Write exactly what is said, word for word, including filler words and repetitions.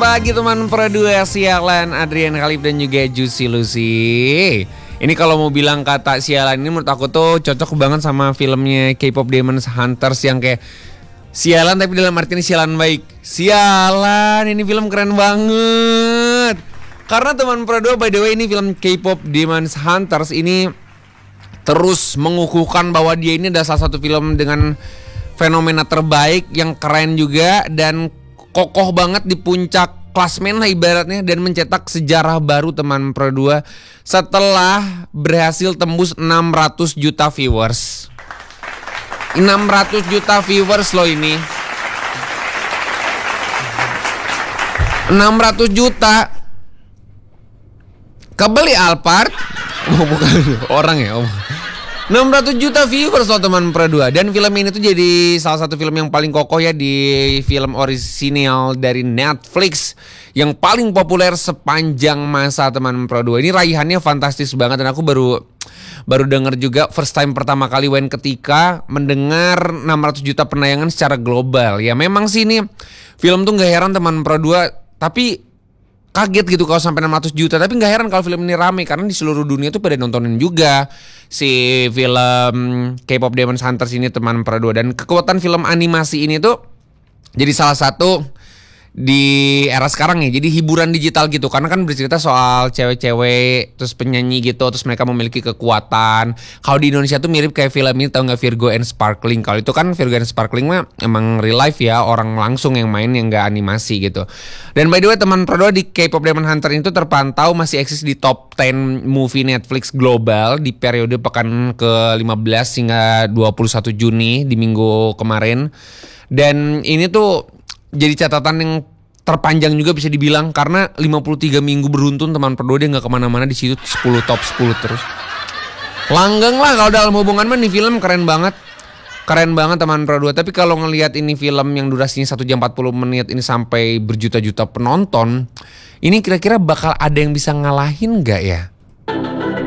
pagi teman Pro dua, sialan Adrian Khalif dan juga Juicy Lucy. Ini kalau mau bilang kata sialan ini menurut aku tuh cocok banget sama filmnya K-pop Demon Hunters yang kayak sialan tapi dalam arti ini sialan baik. Sialan, ini film keren banget. Karena teman Pro dua, by the way, ini film K-pop Demon Hunters ini terus mengukuhkan bahwa dia ini adalah salah satu film dengan fenomena terbaik yang keren juga dan kokoh banget di puncak klasmen lah ibaratnya, dan mencetak sejarah baru teman Pro dua setelah berhasil tembus enam ratus juta viewers. enam ratus juta viewers loh ini. enam ratus juta. Kebeli Alphard. Oh bukan orang ya. Oh. enam ratus juta viewers loh teman Pro dua. Dan film ini tuh jadi salah satu film yang paling kokoh ya di film orisinal dari Netflix yang paling populer sepanjang masa teman Pro dua. Ini raihannya fantastis banget dan aku baru baru dengar juga first time pertama kali when ketika mendengar enam ratus juta penayangan secara global. Ya memang sih ini film tuh gak heran teman Pro dua, tapi kaget gitu kalau sampai enam ratus juta. Tapi gak heran kalau film ini rame karena di seluruh dunia tuh pada nontonin juga si film K-pop Demon Hunters ini teman Pro dua. Dan kekuatan film animasi ini tuh jadi salah satu di era sekarang ya, jadi hiburan digital gitu. Karena kan bercerita soal cewek-cewek terus penyanyi gitu, terus mereka memiliki kekuatan. Kalau di Indonesia tuh mirip kayak film ini, tau gak, Virgo and Sparkling. Kalau itu kan Virgo and Sparkling mah emang real life ya, orang langsung yang main yang gak animasi gitu. Dan by the way teman Pro dua, di K-pop Demon Hunter itu terpantau masih eksis di top sepuluh movie Netflix global di periode pekan ke lima belas hingga dua puluh satu Juni di minggu kemarin. Dan ini tuh jadi catatan yang terpanjang juga bisa dibilang karena lima puluh tiga minggu beruntun teman Pro dua dia nggak kemana-mana di situ, sepuluh top sepuluh terus. Langgeng lah kalau dalam hubungan mah nih film keren banget. Keren banget teman Pro dua. Tapi kalau ngelihat ini film yang durasinya satu jam empat puluh menit ini sampai berjuta-juta penonton, ini kira-kira bakal ada yang bisa ngalahin nggak ya?